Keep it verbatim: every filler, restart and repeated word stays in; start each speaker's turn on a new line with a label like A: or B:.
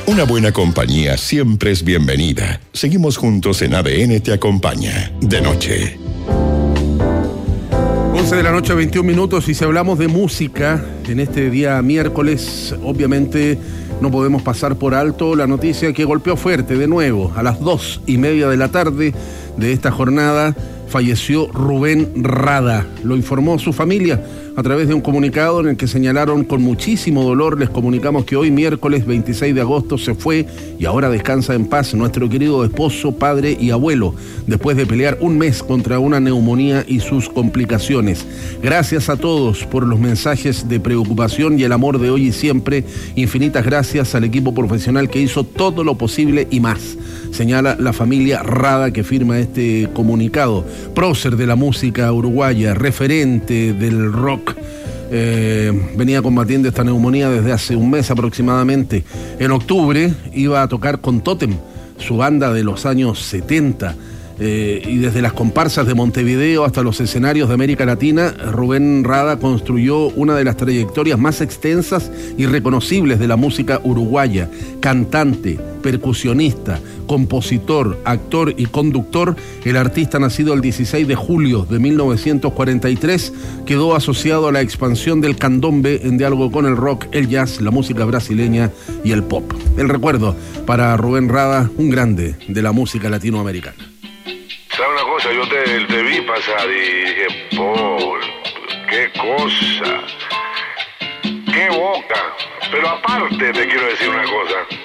A: Una buena compañía siempre es bienvenida. Seguimos juntos en A D N Te Acompaña, de noche.
B: once de la noche, veintiún minutos, y si hablamos de música, en este día miércoles, obviamente no podemos pasar por alto la noticia que golpeó fuerte de nuevo. A las dos y media de la tarde de esta jornada falleció Rubén Rada. Lo informó su familia a través de un comunicado en el que señalaron: con muchísimo dolor les comunicamos que hoy miércoles veintiséis de agosto se fue y ahora descansa en paz nuestro querido esposo, padre y abuelo, después de pelear un mes contra una neumonía y sus complicaciones. Gracias a todos por los mensajes de preocupación y el amor de hoy y siempre. Infinitas gracias al equipo profesional que hizo todo lo posible y más, señala la familia Rada, que firma este comunicado. Prócer de la música uruguaya, referente del rock. Eh, venía combatiendo esta neumonía desde hace un mes aproximadamente. En octubre iba a tocar con Totem, su banda de los años setenta. Eh, y desde las comparsas de Montevideo hasta los escenarios de América Latina, Rubén Rada construyó una de las trayectorias más extensas y reconocibles de la música uruguaya. Cantante, percusionista, compositor, actor y conductor, el artista, nacido el dieciséis de julio de mil novecientos cuarenta y tres, quedó asociado a la expansión del candombe en diálogo con el rock, el jazz, la música brasileña y el pop. El recuerdo para Rubén Rada, un grande de la música latinoamericana.
C: ¿Sabes una cosa? Yo te, te vi pasar y dije, Paul, qué cosa, qué boca. Pero aparte te quiero decir una cosa.